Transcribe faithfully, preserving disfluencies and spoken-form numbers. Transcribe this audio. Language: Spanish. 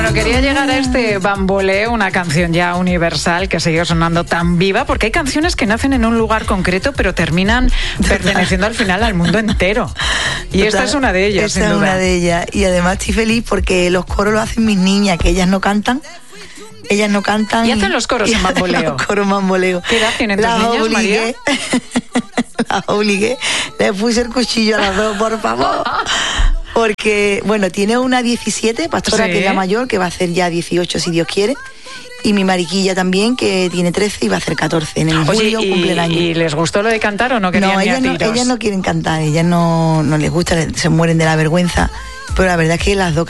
Bueno, quería llegar a este bamboleo, una canción ya universal que sigue sonando tan viva, porque hay canciones que nacen en un lugar concreto, pero terminan perteneciendo al final al mundo entero. Y Total, esta es una de ellas, esta sin es duda. una de ellas. Y además estoy feliz porque los coros lo hacen mis niñas, que ellas no cantan. Ellas no cantan. Y hacen los coros en bamboleo. Los coros bamboleo. ¿Qué edad tienen tus Las niñas, obligué, las obligué. Les puse el cuchillo a las dos, por favor. Porque, bueno, tiene una diecisiete, Pastora, Sí. que es la mayor, que va a hacer ya dieciocho si Dios quiere. Y mi mariquilla también, que tiene trece y va a hacer catorce. En el Oye, julio y, cumple el año. ¿y les gustó lo de cantar o no querían No, ni a ellas no, tiros? ellas no quieren cantar, ellas no, no les gusta, se mueren de la vergüenza. Pero la verdad es que las dos